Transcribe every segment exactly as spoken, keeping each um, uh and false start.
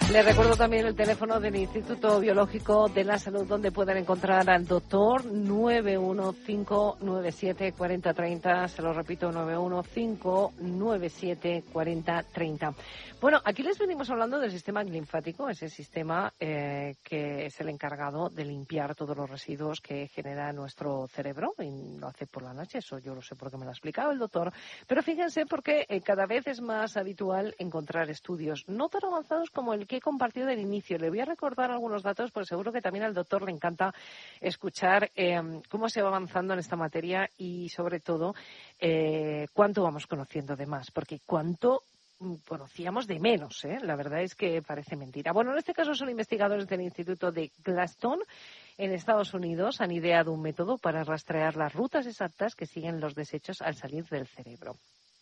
Les recuerdo también el teléfono del Instituto Biológico de la Salud, donde pueden encontrar al doctor nueve uno cinco nueve siete cuatro cero tres cero. Se lo repito, nueve uno cinco nueve siete cuatro cero tres cero. Bueno, aquí les venimos hablando del sistema linfático, ese sistema eh, que es el encargado de limpiar todos los residuos que genera nuestro cerebro, y lo hace por la noche. Eso yo lo sé porque me lo ha explicado el doctor. Pero fíjense, porque eh, cada vez es más habitual encontrar estudios no tan avanzados como el que he compartido del inicio. Le voy a recordar algunos datos, porque seguro que también al doctor le encanta escuchar eh, cómo se va avanzando en esta materia y, sobre todo, eh, cuánto vamos conociendo de más, porque cuánto conocíamos de menos, ¿eh? La verdad es que parece mentira. Bueno, en este caso son investigadores del Instituto de Gladstone en Estados Unidos. Han ideado un método para rastrear las rutas exactas que siguen los desechos al salir del cerebro.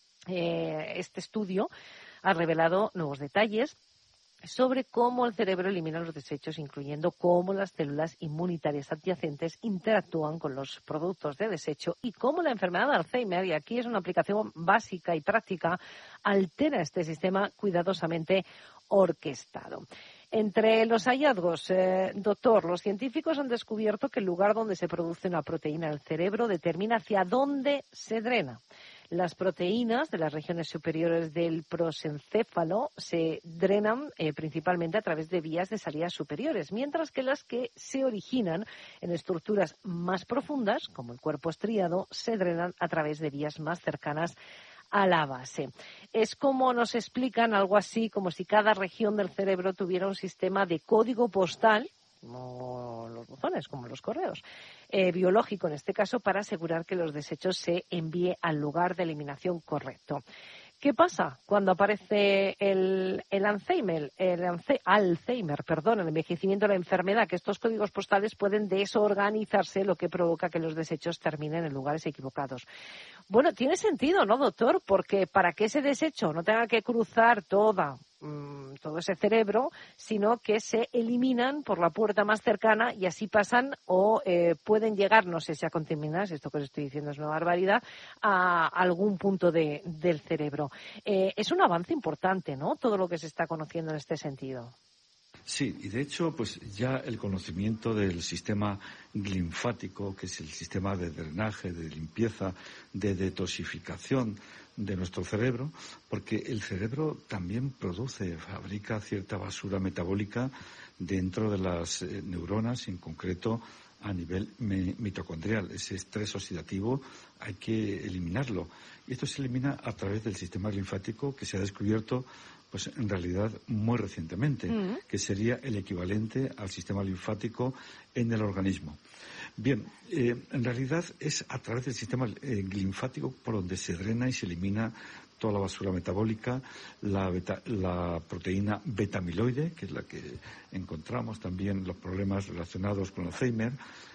Eh, este estudio ha revelado nuevos detalles sobre cómo el cerebro elimina los desechos, incluyendo cómo las células inmunitarias adyacentes interactúan con los productos de desecho y cómo la enfermedad de Alzheimer, y aquí es una aplicación básica y práctica, altera este sistema cuidadosamente orquestado. Entre los hallazgos, eh, doctor, los científicos han descubierto que el lugar donde se produce una proteína en el cerebro determina hacia dónde se drena. Las proteínas de las regiones superiores del prosencéfalo se drenan eh, principalmente a través de vías de salida superiores, mientras que las que se originan en estructuras más profundas, como el cuerpo estriado, se drenan a través de vías más cercanas a la base. Es como nos explican, algo así como si cada región del cerebro tuviera un sistema de código postal, como los buzones, como los correos, eh, biológico en este caso, para asegurar que los desechos se envíen al lugar de eliminación correcto. ¿Qué pasa cuando aparece el, el Alzheimer, el Alzheimer, perdón, el envejecimiento de la enfermedad? Que estos códigos postales pueden desorganizarse, lo que provoca que los desechos terminen en lugares equivocados. Bueno, tiene sentido, ¿no, doctor? Porque para que ese desecho no tenga que cruzar toda todo ese cerebro, sino que se eliminan por la puerta más cercana y así pasan o eh, pueden llegar, no sé si a contaminar, si esto que os estoy diciendo es una barbaridad, a algún punto de, del cerebro. Eh, es un avance importante, ¿no?, todo lo que se está conociendo en este sentido. Sí, y de hecho, pues ya el conocimiento del sistema linfático, que es el sistema de drenaje, de limpieza, de detoxificación de nuestro cerebro, porque el cerebro también produce, fabrica cierta basura metabólica dentro de las eh, neuronas, en concreto a nivel me- mitocondrial. Ese estrés oxidativo hay que eliminarlo. Y esto se elimina a través del sistema linfático, que se ha descubierto pues en realidad muy recientemente, mm. que sería el equivalente al sistema linfático en el organismo. Bien, eh, en realidad es a través del sistema eh, linfático por donde se drena y se elimina toda la basura metabólica, la, beta, la proteína beta-amiloide, que es la que encontramos también los problemas relacionados con Alzheimer,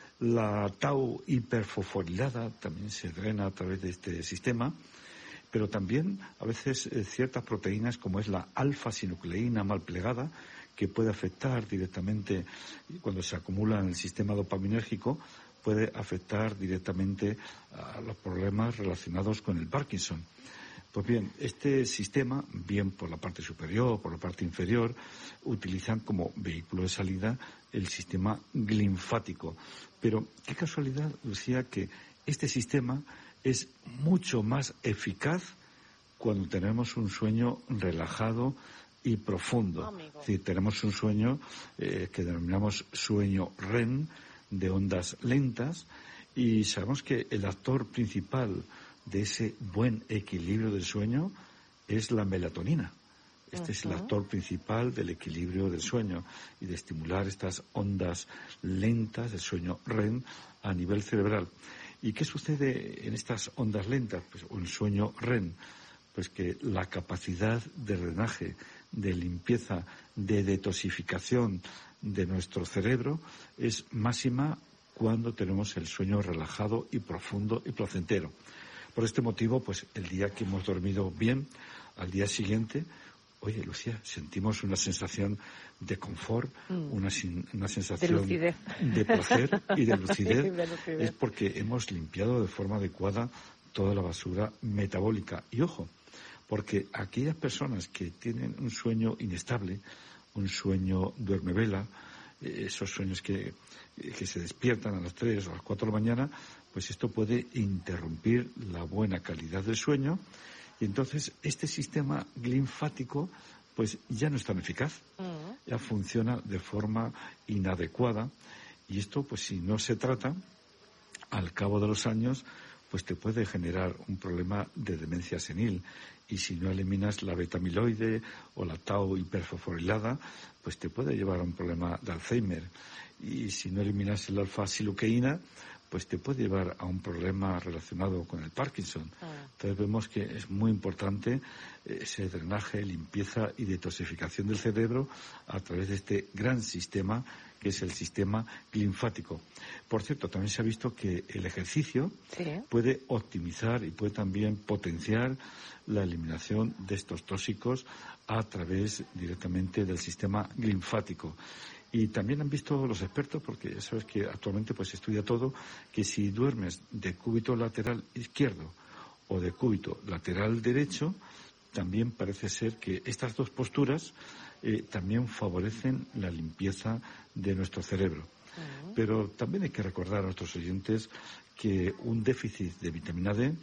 la tau hiperfosforilada también se drena a través de este sistema, pero también a veces eh, ciertas proteínas como es la alfa-sinucleína mal plegada, que puede afectar directamente, cuando se acumula en el sistema dopaminérgico, puede afectar directamente a los problemas relacionados con el Parkinson. Pues bien, este sistema, bien por la parte superior o por la parte inferior, utilizan como vehículo de salida el sistema linfático. Pero qué casualidad, Lucía, que este sistema es mucho más eficaz cuando tenemos un sueño relajado y profundo. Amigo. Es decir, tenemos un sueño eh, que denominamos sueño R E M, de ondas lentas, y sabemos que el actor principal de ese buen equilibrio del sueño es la melatonina. Este uh-huh. es el actor principal del equilibrio del sueño y de estimular estas ondas lentas del sueño R E M a nivel cerebral. ¿Y qué sucede en estas ondas lentas, pues, o el sueño R E M? Pues que la capacidad de drenaje, de limpieza, de detoxificación de nuestro cerebro es máxima cuando tenemos el sueño relajado y profundo y placentero. Por este motivo, pues el día que hemos dormido bien, al día siguiente, oye, Lucía, sentimos una sensación de confort, mm. una, una sensación de, de placer y de lucidez. de lucidez. Es porque hemos limpiado de forma adecuada toda la basura metabólica. Y ojo, porque aquellas personas que tienen un sueño inestable, un sueño duerme-vela, eh, esos sueños que, que se despiertan a las tres o a las cuatro de la mañana, pues esto puede interrumpir la buena calidad del sueño y entonces este sistema linfático pues ya no es tan eficaz, mm. ya funciona de forma inadecuada y esto pues si no se trata, al cabo de los años pues te puede generar un problema de demencia senil y si no eliminas la beta-amiloide o la tau hiperfosforilada pues te puede llevar a un problema de Alzheimer y si no eliminas el alfa-siluqueína pues te puede llevar a un problema relacionado con el Parkinson. Ah. Entonces vemos que es muy importante ese drenaje, limpieza y detoxificación del cerebro a través de este gran sistema que es el sistema linfático. Por cierto, también se ha visto que el ejercicio sí. puede optimizar y puede también potenciar la eliminación de estos tóxicos a través directamente del sistema linfático. Y también han visto los expertos, porque ya sabes que actualmente pues se estudia todo, que si duermes de cúbito lateral izquierdo o de cúbito lateral derecho, también parece ser que estas dos posturas eh, también favorecen la limpieza de nuestro cerebro. Uh-huh. Pero también hay que recordar a nuestros oyentes que un déficit de vitamina D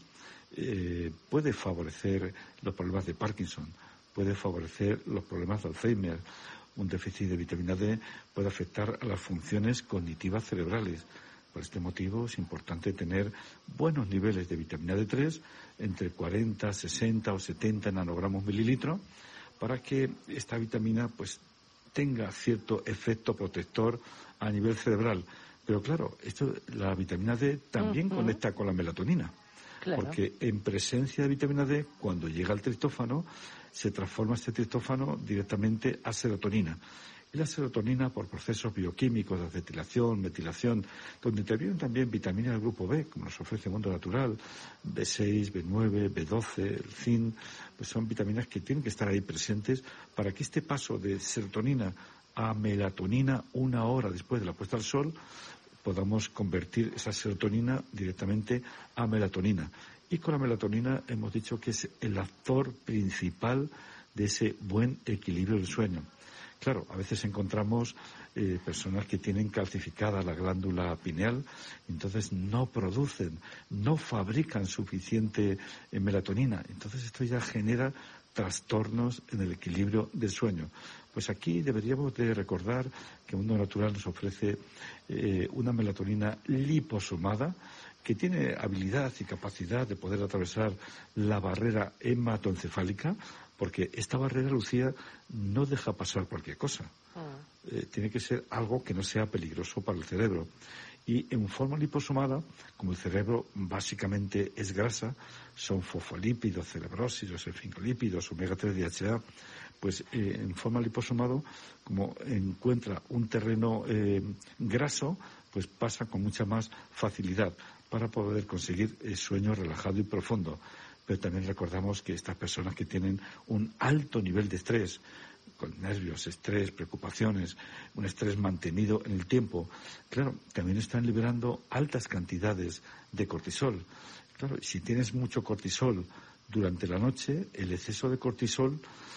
eh, puede favorecer los problemas de Parkinson, puede favorecer los problemas de Alzheimer. Un déficit de vitamina D puede afectar a las funciones cognitivas cerebrales. Por este motivo es importante tener buenos niveles de vitamina D tres, entre cuarenta, sesenta o setenta nanogramos mililitro, para que esta vitamina pues tenga cierto efecto protector a nivel cerebral. Pero claro, esto, la vitamina D también uh-huh. conecta con la melatonina. Claro. Porque en presencia de vitamina D, cuando llega al tristófano, se transforma este tristófano directamente a serotonina. Y la serotonina, por procesos bioquímicos de acetilación, metilación, donde intervienen también vitaminas del grupo B, como nos ofrece el mundo natural, B seis, B nueve, B doce, el zinc, pues son vitaminas que tienen que estar ahí presentes para que este paso de serotonina a melatonina una hora después de la puesta al sol podamos convertir esa serotonina directamente a melatonina. Y con la melatonina hemos dicho que es el actor principal de ese buen equilibrio del sueño. Claro, a veces encontramos eh, personas que tienen calcificada la glándula pineal, entonces no producen, no fabrican suficiente eh, melatonina. Entonces esto ya genera trastornos en el equilibrio del sueño. Pues aquí deberíamos de recordar que el mundo natural nos ofrece eh, una melatonina liposomada que tiene habilidad y capacidad de poder atravesar la barrera hematoencefálica, porque esta barrera, Lucía, no deja pasar cualquier cosa. Ah. Eh, tiene que ser algo que no sea peligroso para el cerebro. Y en forma liposomada, como el cerebro básicamente es grasa, son fosfolípidos, cerebrósidos, esfingolípidos, omega tres D H A, pues eh, en forma liposomado, como encuentra un terreno eh, graso, pues pasa con mucha más facilidad para poder conseguir el sueño relajado y profundo. Pero también recordamos que estas personas que tienen un alto nivel de estrés, con nervios, estrés, preocupaciones, un estrés mantenido en el tiempo, claro, también están liberando altas cantidades de cortisol. Claro, si tienes mucho cortisol durante la noche, el exceso de cortisol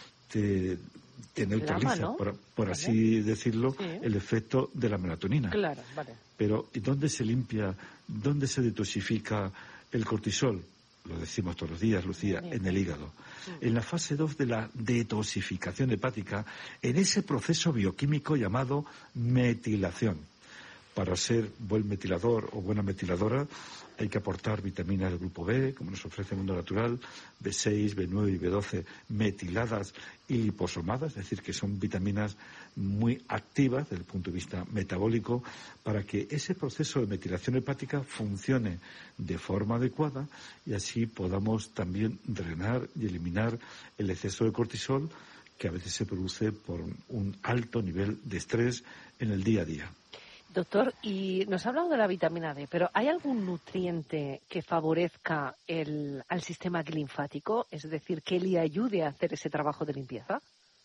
te, te neutraliza, ¿no? por, por ¿Vale? así decirlo, sí. el efecto de la melatonina. Claro, vale. Pero ¿y dónde se limpia, dónde se detoxifica el cortisol? Lo decimos todos los días, Lucía, sí. en el hígado. Sí. En la fase dos de la detoxificación hepática, en ese proceso bioquímico llamado metilación. Para ser buen metilador o buena metiladora hay que aportar vitaminas del grupo B, como nos ofrece el mundo natural, B seis, B nueve y B doce metiladas y liposomadas, es decir, que son vitaminas muy activas desde el punto de vista metabólico para que ese proceso de metilación hepática funcione de forma adecuada y así podamos también drenar y eliminar el exceso de cortisol que a veces se produce por un alto nivel de estrés en el día a día. Doctor, y nos ha hablado de la vitamina D, pero ¿hay algún nutriente que favorezca el, al sistema linfático? Es decir, que le ayude a hacer ese trabajo de limpieza.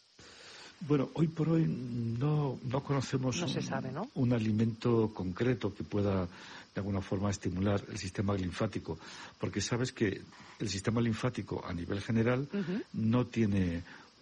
Bueno, hoy por hoy no, no conocemos no se sabe, ¿no? un, un alimento concreto que pueda de alguna forma estimular el sistema linfático, porque sabes que el sistema linfático a nivel general uh-huh. no tiene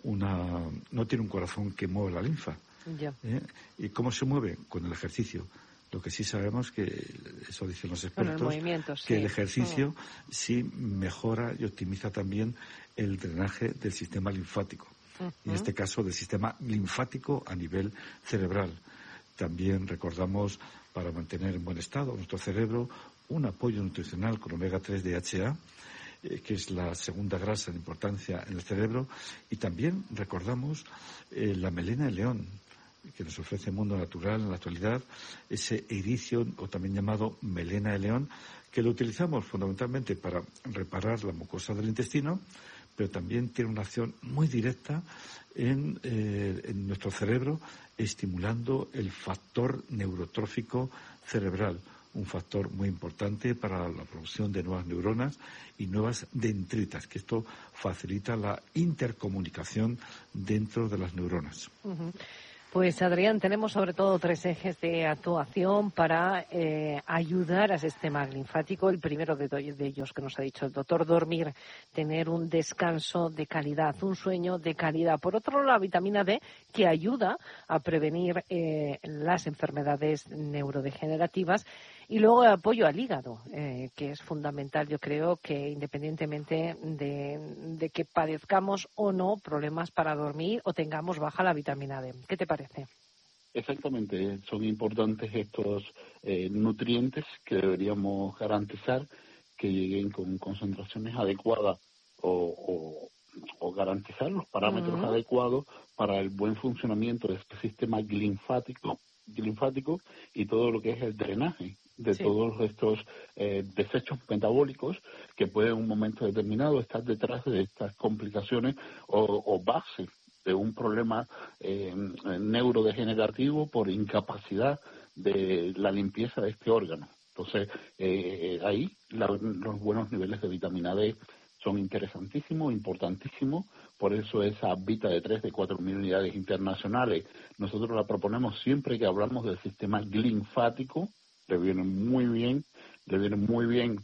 una, no tiene un corazón que mueve la linfa. Ya. ¿Eh? ¿Y cómo se mueve? Con el ejercicio. Lo que sí sabemos que, eso dicen los expertos, bueno, el movimiento, sí. que el ejercicio oh. sí mejora y optimiza también el drenaje del sistema linfático. Uh-huh. En este caso, del sistema linfático a nivel cerebral. También recordamos, para mantener en buen estado nuestro cerebro, un apoyo nutricional con omega tres D H A, eh, que es la segunda grasa de importancia en el cerebro. Y también recordamos eh, la melena de león, que nos ofrece el mundo natural en la actualidad, ese ericio, o también llamado melena de león, que lo utilizamos fundamentalmente para reparar la mucosa del intestino, pero también tiene una acción muy directa en, eh, en nuestro cerebro, estimulando el factor neurotrófico cerebral, un factor muy importante para la producción de nuevas neuronas y nuevas dendritas, que esto facilita la intercomunicación dentro de las neuronas. Uh-huh. Pues, Adrián, tenemos sobre todo tres ejes de actuación para eh, ayudar al sistema linfático. El primero de, de ellos que nos ha dicho el doctor, dormir, tener un descanso de calidad, un sueño de calidad. Por otro, la vitamina D, que ayuda a prevenir eh, las enfermedades neurodegenerativas. Y luego el apoyo al hígado, eh, que es fundamental, yo creo, que independientemente de, de que padezcamos o no problemas para dormir o tengamos baja la vitamina D. ¿Qué te parece? Exactamente, son importantes estos eh, nutrientes que deberíamos garantizar que lleguen con concentraciones adecuadas o, o, o garantizar los parámetros uh-huh. adecuados para el buen funcionamiento de este sistema linfático, linfático y todo lo que es el drenaje de sí. todos estos eh, desechos metabólicos que pueden en un momento determinado estar detrás de estas complicaciones o, o bases de un problema eh, neurodegenerativo por incapacidad de la limpieza de este órgano. Entonces, eh, ahí la, los buenos niveles de vitamina D son interesantísimos, importantísimos. Por eso esa Vita D tres de cuatro mil unidades internacionales, nosotros la proponemos siempre que hablamos del sistema linfático. Le viene muy bien, le viene muy bien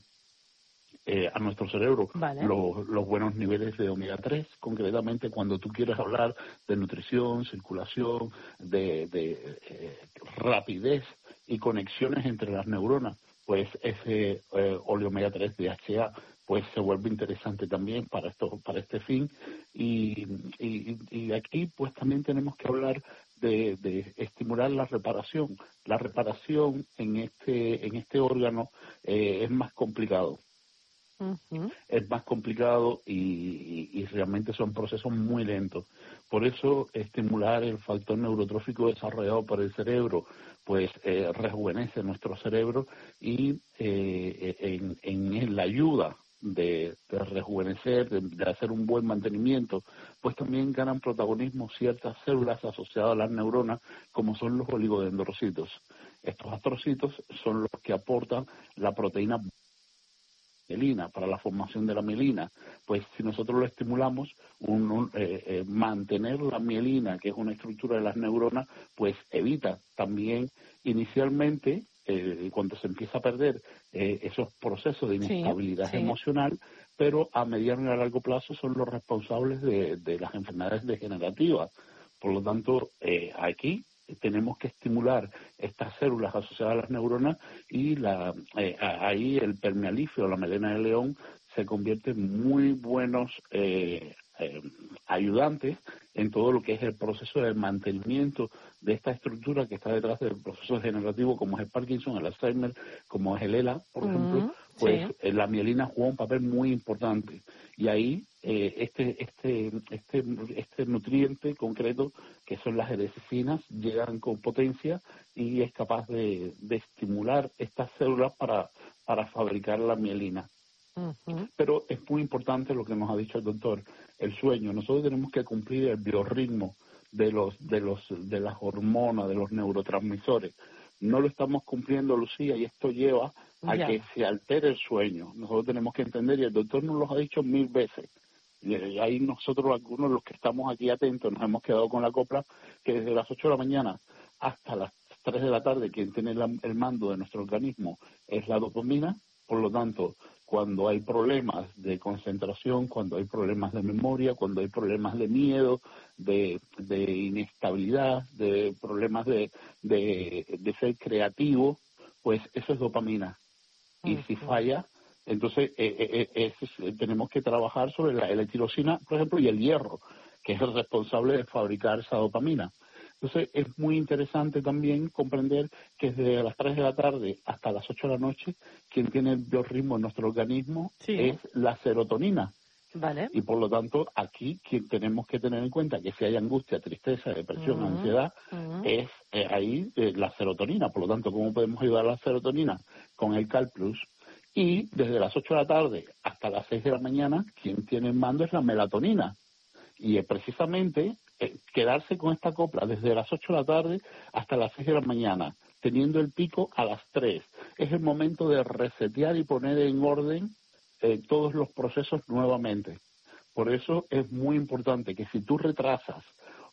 eh, a nuestro cerebro vale. los, los buenos niveles de omega tres, concretamente cuando tú quieres hablar de nutrición, circulación, de, de eh, rapidez y conexiones entre las neuronas, pues ese eh, óleo omega tres de D H A pues se vuelve interesante también para esto, para este fin. Y, y, y aquí pues también tenemos que hablar de, de estimular la reparación. La reparación en este, en este órgano eh, es más complicado. Uh-huh. Es más complicado y, y, y realmente son procesos muy lentos. Por eso estimular el factor neurotrófico desarrollado por el cerebro pues eh, rejuvenece nuestro cerebro y eh, en, en la ayuda de, de rejuvenecer, de, de hacer un buen mantenimiento, pues también ganan protagonismo ciertas células asociadas a las neuronas, como son los oligodendrocitos. Estos astrocitos son los que aportan la proteína mielina, para la formación de la mielina. Pues si nosotros lo estimulamos, un, un, eh, eh, mantener la mielina, que es una estructura de las neuronas, pues evita también inicialmente, eh, cuando se empieza a perder eh, esos procesos de inestabilidad sí, sí. emocional, pero a mediano y a largo plazo son los responsables de, de las enfermedades degenerativas. Por lo tanto, eh, aquí tenemos que estimular estas células asociadas a las neuronas y la, eh, ahí el permealífero, la melena de león, se convierte en muy buenos eh, eh, ayudantes en todo lo que es el proceso de mantenimiento de esta estructura que está detrás del proceso degenerativo, como es el Parkinson, el Alzheimer, como es el E L A, por uh-huh, ejemplo, pues sí. la mielina juega un papel muy importante. Y ahí eh, este, este, este, este nutriente concreto, que son las erecinas, llegan con potencia y es capaz de, de estimular estas células para, para fabricar la mielina. Uh-huh. Pero es muy importante lo que nos ha dicho el doctor, el sueño. Nosotros tenemos que cumplir el biorritmo de los, de los, de las hormonas, de los neurotransmisores. No lo estamos cumpliendo, Lucía, y esto lleva a ya. que se altere el sueño. Nosotros tenemos que entender, y el doctor nos lo ha dicho mil veces, y ahí nosotros, algunos los que estamos aquí atentos, nos hemos quedado con la copla, que desde las ocho de la mañana hasta las tres de la tarde, quien tiene la, el mando de nuestro organismo es la dopamina. Por lo tanto, cuando hay problemas de concentración, cuando hay problemas de memoria, cuando hay problemas de miedo, de, de inestabilidad, de problemas de, de, de ser creativo, pues eso es dopamina. Y si falla, entonces eh, eh, eh, es, tenemos que trabajar sobre la L-tirosina, por ejemplo, y el hierro, que es el responsable de fabricar esa dopamina. Entonces es muy interesante también comprender que desde las tres de la tarde hasta las ocho de la noche, quien tiene el biorritmo en nuestro organismo sí. es la serotonina. Vale. Y por lo tanto, aquí quien tenemos que tener en cuenta que si hay angustia, tristeza, depresión, uh-huh. ansiedad, uh-huh. es eh, ahí eh, la serotonina. Por lo tanto, ¿cómo podemos ayudar a la serotonina? Con el Cal Plus. Y desde las ocho de la tarde hasta las seis de la mañana, quien tiene en mando es la melatonina. Y eh, precisamente eh, quedarse con esta copla desde las ocho de la tarde hasta las seis de la mañana, teniendo el pico a las tres. Es el momento de resetear y poner en orden eh, todos los procesos nuevamente. Por eso es muy importante que si tú retrasas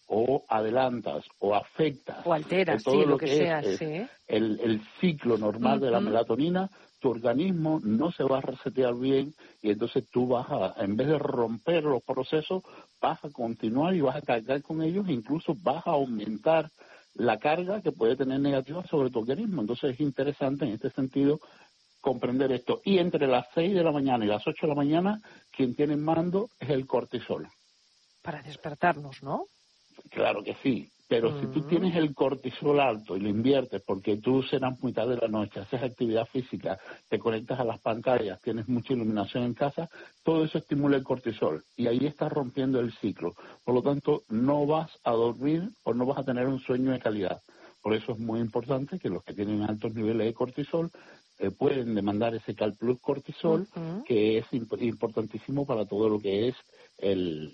o adelantas o afectas o alteras, eh, todo sí, lo, lo que, que sea, es, sí. es el, el ciclo normal uh-huh. de la melatonina, tu organismo no se va a resetear bien y entonces tú vas a, en vez de romper los procesos, vas a continuar y vas a cargar con ellos, incluso vas a aumentar la carga que puede tener negativa sobre tu organismo. Entonces es interesante en este sentido comprender esto. Y entre las seis de la mañana y las ocho de la mañana, quien tiene en mando es el cortisol. Para despertarnos, ¿no? Claro que sí. Pero uh-huh. si tú tienes el cortisol alto y lo inviertes porque tú cenas muy tarde de la noche, haces actividad física, te conectas a las pantallas, tienes mucha iluminación en casa, todo eso estimula el cortisol y ahí estás rompiendo el ciclo. Por lo tanto, no vas a dormir o no vas a tener un sueño de calidad. Por eso es muy importante que los que tienen altos niveles de cortisol eh, pueden demandar ese Cal Plus cortisol, uh-huh. que es imp- importantísimo para todo lo que es el...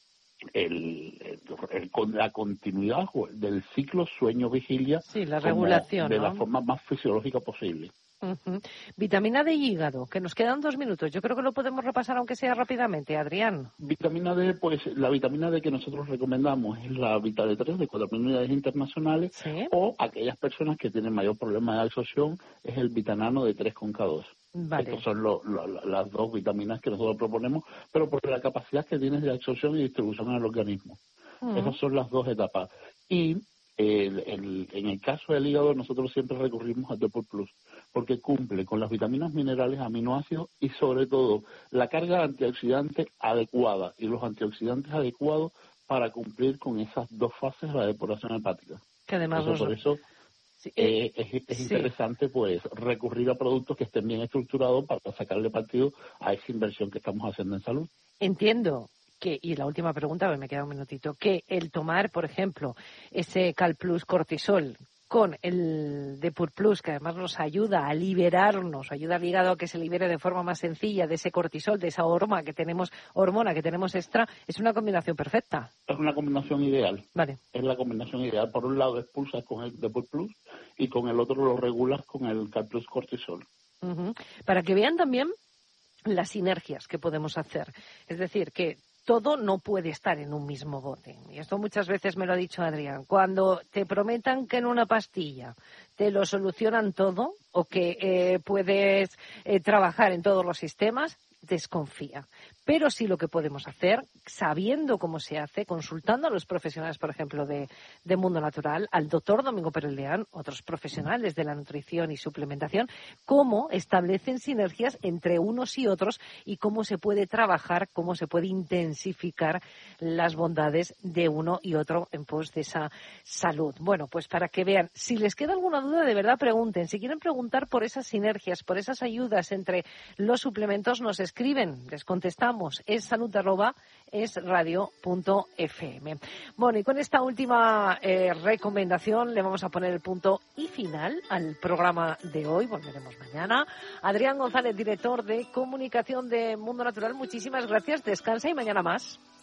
El, el, el, el, la continuidad del ciclo sueño-vigilia sí, la regulación, de ¿no? la forma más fisiológica posible. Uh-huh. Vitamina D y hígado, que nos quedan dos minutos. Yo creo que lo podemos repasar, aunque sea rápidamente. Adrián. Vitamina D, pues la vitamina D que nosotros recomendamos es la Vita D tres de cuatro mil unidades internacionales, ¿sí? O aquellas personas que tienen mayor problema de absorción es el Vitanano de tres con K dos. Vale. Estas son lo, lo, las dos vitaminas que nosotros proponemos, pero por la capacidad que tienes de absorción y distribución en el organismo. Uh-huh. Esas son las dos etapas. Y el, el, en el caso del hígado nosotros siempre recurrimos al Depur Plus, porque cumple con las vitaminas, minerales, aminoácidos y sobre todo la carga antioxidante adecuada y los antioxidantes adecuados para cumplir con esas dos fases de la depuración hepática. Que además Entonces, los... por eso sí, eh, es, es sí. interesante pues recurrir a productos que estén bien estructurados para sacarle partido a esa inversión que estamos haciendo en salud. Entiendo. Que, y la última pregunta, me queda un minutito, que el tomar, por ejemplo, ese Cal Plus cortisol con el Depur Plus, que además nos ayuda a liberarnos, ayuda al hígado a que se libere de forma más sencilla de ese cortisol, de esa hormona que tenemos, hormona que tenemos extra, es una combinación perfecta. Es una combinación ideal. Vale. Es la combinación ideal. Por un lado expulsas con el Depur Plus y con el otro lo regulas con el Cal Plus cortisol. Uh-huh. Para que vean también las sinergias que podemos hacer. Es decir, que todo no puede estar en un mismo bote. Y esto muchas veces me lo ha dicho Adrián. Cuando te prometan que en una pastilla te lo solucionan todo o que eh, puedes eh, trabajar en todos los sistemas, desconfía. Pero sí lo que podemos hacer, sabiendo cómo se hace, consultando a los profesionales, por ejemplo, de, de Mundo Natural, al doctor Domingo Pérez Leán, otros profesionales de la nutrición y suplementación, cómo establecen sinergias entre unos y otros y cómo se puede trabajar, cómo se puede intensificar las bondades de uno y otro en pos de esa salud. Bueno, pues para que vean, si les queda alguna duda, de verdad pregunten. Si quieren preguntar por esas sinergias, por esas ayudas entre los suplementos, nos escriben, les contestamos. Es salud arroba es radio punto f m. Bueno, y con esta última eh, recomendación le vamos a poner el punto y final al programa de hoy. Volveremos mañana. Adrián González, director de comunicación de Mundo Natural, muchísimas gracias. Descansa y mañana más.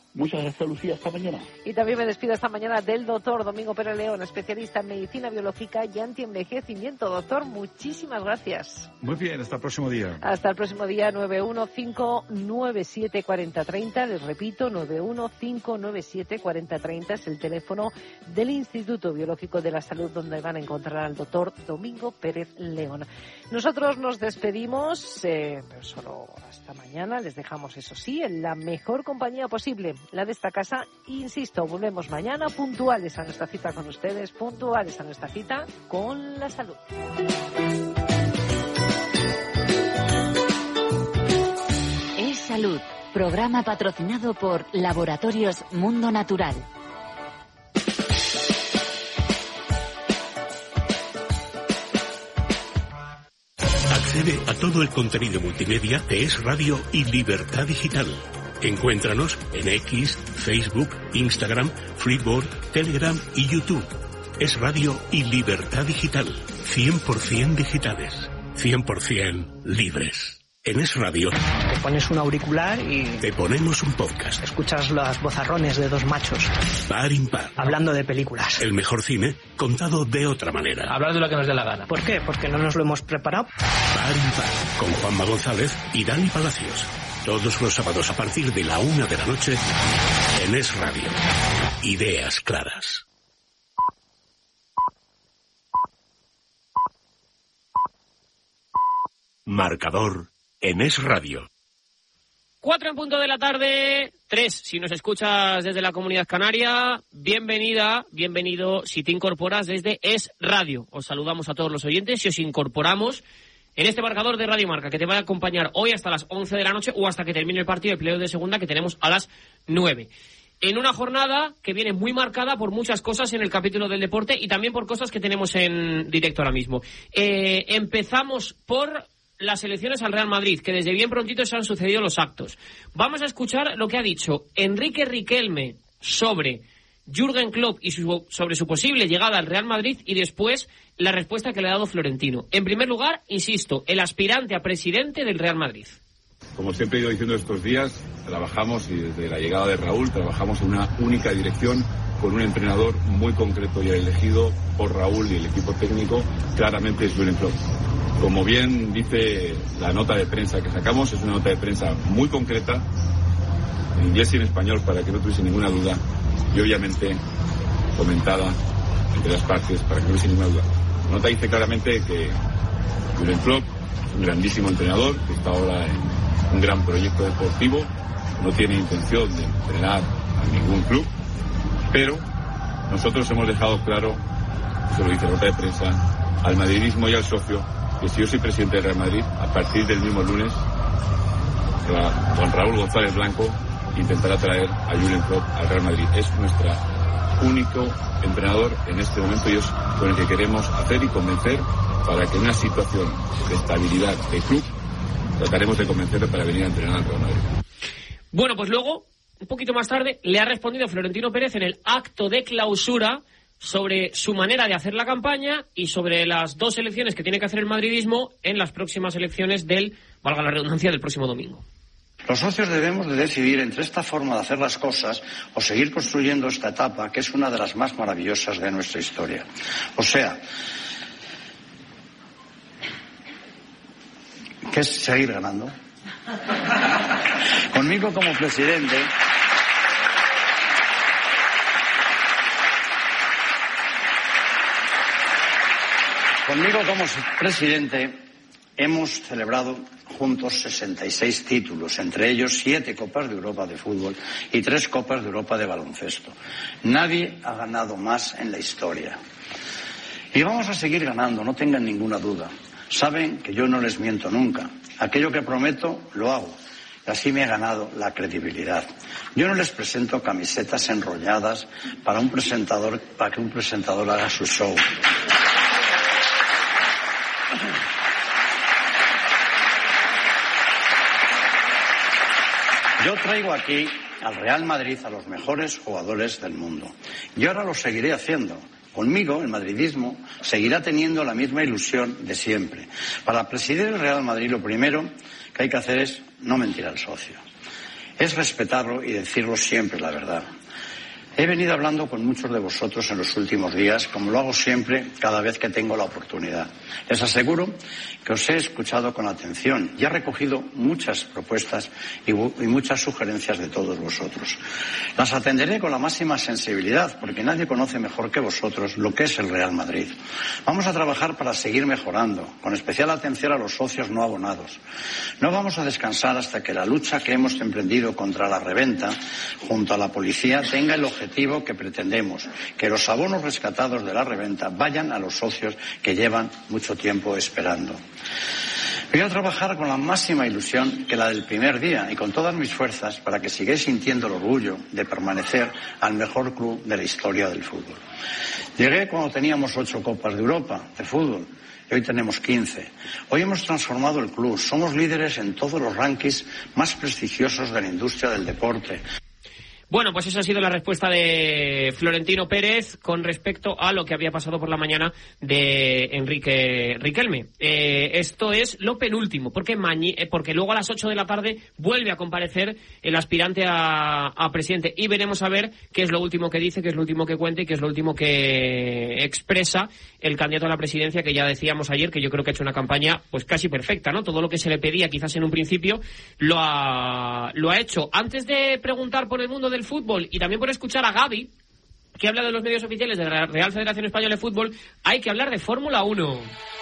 Muchas gracias, Lucía. Hasta mañana. Y también me despido esta mañana del doctor Domingo Pérez León, especialista en medicina biológica y antienvejecimiento. Doctor, muchísimas gracias. Muy bien, hasta el próximo día. Hasta el próximo día, nueve uno cinco nueve siete cuatro cero tres cero. Les repito, nueve uno cinco nueve siete cuatro cero tres cero es el teléfono del Instituto Biológico de la Salud, donde van a encontrar al doctor Domingo Pérez León. Nosotros nos despedimos, eh, pero solo hasta mañana. Les dejamos, eso sí, en la mejor compañía posible, la de esta casa. Insisto, volvemos mañana puntuales a nuestra cita con ustedes, puntuales a nuestra cita con la salud. Es Salud, programa patrocinado por Laboratorios Mundo Natural. Accede a todo el contenido multimedia de Es Radio y Libertad Digital. Encuéntranos en X, Facebook, Instagram, Flipboard, Telegram y YouTube. Es Radio y Libertad Digital. cien por ciento digitales. cien por ciento libres. En Es Radio te pones un auricular y te ponemos un podcast. Escuchas los bozarrones de dos machos Par impar. Hablando de películas. El mejor cine contado de otra manera. Hablar de lo que nos dé la gana. ¿Por qué? Porque no nos lo hemos preparado. Par impar. Con Juanma González y Dani Palacios. Todos los sábados a partir de la una de la noche en Es Radio. Ideas claras. Marcador en Es Radio. Cuatro en punto de la tarde, tres si nos escuchas desde la Comunidad Canaria. Bienvenida, bienvenido si te incorporas desde Es Radio. Os saludamos a todos los oyentes y os incorporamos en este marcador de Radio Marca, que te va a acompañar hoy hasta las once de la noche o hasta que termine el partido de playoff de segunda, que tenemos a las nueve. En una jornada que viene muy marcada por muchas cosas en el capítulo del deporte y también por cosas que tenemos en directo ahora mismo. Eh, empezamos por las elecciones al Real Madrid, que desde bien prontito se han sucedido los actos. Vamos a escuchar lo que ha dicho Enrique Riquelme sobre Jürgen Klopp y su, sobre su posible llegada al Real Madrid, y después la respuesta que le ha dado Florentino. En primer lugar, insisto, el aspirante a presidente del Real Madrid. Como siempre he ido diciendo estos días, trabajamos, y desde la llegada de Raúl, trabajamos en una única dirección, con un entrenador muy concreto ya elegido por Raúl y el equipo técnico, claramente es Jürgen Klopp. Como bien dice la nota de prensa que sacamos, es una nota de prensa muy concreta, en inglés y en español, para que no tuviese ninguna duda, y obviamente comentada entre las partes para que no hubiese ninguna duda. La nota dice claramente que Jürgen Klopp es un grandísimo entrenador, que está ahora en un gran proyecto deportivo, no tiene intención de entrenar a ningún club, pero nosotros hemos dejado claro, eso lo dice la nota de prensa, al madridismo y al socio, que si yo soy presidente del Real Madrid, a partir del mismo lunes, Juan Raúl González Blanco intentará traer a Jürgen Klopp al Real Madrid. Es nuestro único entrenador en este momento y es con el que queremos hacer y convencer para que en una situación de estabilidad de club trataremos de convencerle para venir a entrenar al Real Madrid. Bueno, pues luego, un poquito más tarde, le ha respondido Florentino Pérez en el acto de clausura sobre su manera de hacer la campaña y sobre las dos elecciones que tiene que hacer el madridismo en las próximas elecciones del, valga la redundancia, del próximo domingo. Los socios debemos de decidir entre esta forma de hacer las cosas o seguir construyendo esta etapa, que es una de las más maravillosas de nuestra historia. O sea, que es seguir ganando. Conmigo como presidente, conmigo como presidente hemos celebrado juntos sesenta y seis títulos, entre ellos siete Copas de Europa de fútbol y tres Copas de Europa de baloncesto. Nadie ha ganado más en la historia. Y vamos a seguir ganando, no tengan ninguna duda. Saben que yo no les miento nunca. Aquello que prometo, lo hago. Y así me he ganado la credibilidad. Yo no les presento camisetas enrolladas para un presentador, para que un presentador haga su show. Yo traigo aquí al Real Madrid a los mejores jugadores del mundo. Y ahora lo seguiré haciendo. Conmigo, el madridismo seguirá teniendo la misma ilusión de siempre. Para presidir el Real Madrid, lo primero que hay que hacer es no mentir al socio. es respetarlo y decirlo siempre la verdad. He venido hablando con muchos de vosotros en los últimos días, como lo hago siempre cada vez que tengo la oportunidad. Les aseguro que os he escuchado con atención y he recogido muchas propuestas y, y muchas sugerencias de todos vosotros. Las atenderé con la máxima sensibilidad, porque nadie conoce mejor que vosotros lo que es el Real Madrid. Vamos a trabajar para seguir mejorando, con especial atención a los socios no abonados. No vamos a descansar hasta que la lucha que hemos emprendido contra la reventa junto a la policía tenga el objetivo que pretendemos, que los abonos rescatados de la reventa vayan a los socios que llevan mucho tiempo esperando. Voy a trabajar con la máxima ilusión que la del primer día y con todas mis fuerzas para que sigáis sintiendo el orgullo de permanecer al mejor club de la historia del fútbol. Llegué cuando teníamos ocho Copas de Europa de fútbol y hoy tenemos quince. Hoy hemos transformado el club, somos líderes en todos los rankings más prestigiosos de la industria del deporte. Bueno, pues esa ha sido la respuesta de Florentino Pérez con respecto a lo que había pasado por la mañana de Enrique Riquelme. Eh, esto es lo penúltimo, porque mañi- porque luego a las ocho de la tarde vuelve a comparecer el aspirante a, a presidente y veremos a ver qué es lo último que dice, qué es lo último que cuenta y qué es lo último que expresa el candidato a la presidencia, que ya decíamos ayer que yo creo que ha hecho una campaña pues casi perfecta, ¿no? Todo lo que se le pedía quizás en un principio lo ha, lo ha hecho. Antes de preguntar por el mundo del fútbol y también por escuchar a Gaby, que habla de los medios oficiales de la Real Federación Española de Fútbol, hay que hablar de Fórmula uno.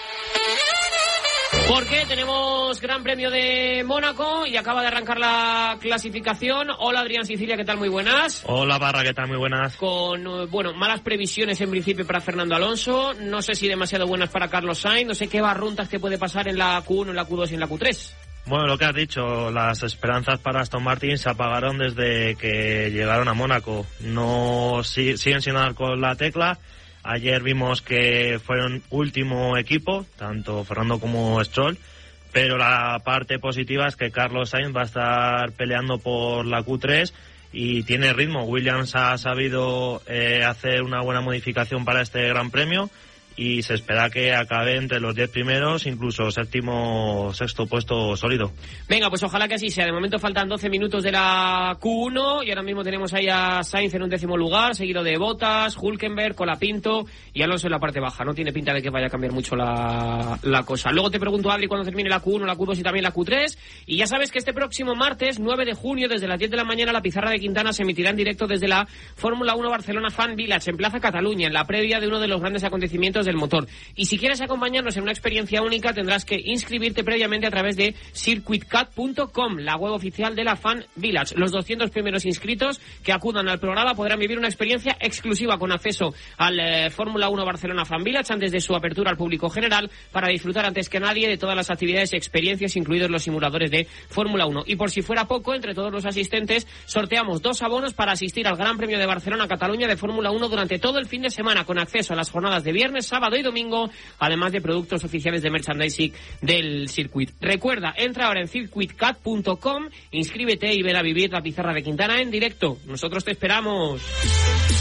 Porque tenemos Gran Premio de Mónaco y acaba de arrancar la clasificación. Hola Adrián Sicilia, ¿qué tal? Muy buenas. Hola Barra, ¿qué tal? Muy buenas. Con, bueno, malas previsiones en principio para Fernando Alonso, no sé si demasiado buenas para Carlos Sainz, no sé qué barruntas te puede pasar en la Q uno, en la Q dos y en la Q tres. Bueno, lo que has dicho, las esperanzas para Aston Martin se apagaron desde que llegaron a Mónaco. No si, siguen sin dar con la tecla. Ayer vimos que fueron último equipo, tanto Fernando como Stroll, pero la parte positiva es que Carlos Sainz va a estar peleando por la Q tres y tiene ritmo. Williams ha sabido eh, hacer una buena modificación para este Gran Premio y se espera que acabe entre los diez primeros, incluso séptimo, sexto puesto sólido. Venga, pues ojalá que así sea. De momento faltan doce minutos de la Q uno y ahora mismo tenemos ahí a Sainz en un décimo lugar, seguido de Bottas, Hülkenberg, Colapinto y Alonso en la parte baja. No tiene pinta de que vaya a cambiar mucho la, la cosa. Luego te pregunto, Adri, cuando termine la Q uno, la Q dos y también la Q tres. Y ya sabes que este próximo martes, nueve de junio, desde las diez de la mañana, la pizarra de Quintana se emitirá en directo desde la Fórmula uno Barcelona Fan Village, en Plaza Cataluña, en la previa de uno de los grandes acontecimientos del motor. Y si quieres acompañarnos en una experiencia única, tendrás que inscribirte previamente a través de circuit cat punto com, la web oficial de la Fan Village. Los doscientos primeros inscritos que acudan al programa podrán vivir una experiencia exclusiva con acceso al eh, Fórmula uno Barcelona Fan Village antes de su apertura al público general, para disfrutar antes que nadie de todas las actividades y experiencias, incluidos los simuladores de Fórmula uno. Y por si fuera poco, entre todos los asistentes sorteamos dos abonos para asistir al Gran Premio de Barcelona-Cataluña de Fórmula uno durante todo el fin de semana, con acceso a las jornadas de viernes, sábado y domingo, además de productos oficiales de merchandising del circuit. Recuerda, entra ahora en circuit cat punto com, inscríbete y ven a vivir la pizarra de Quintana en directo. Nosotros te esperamos.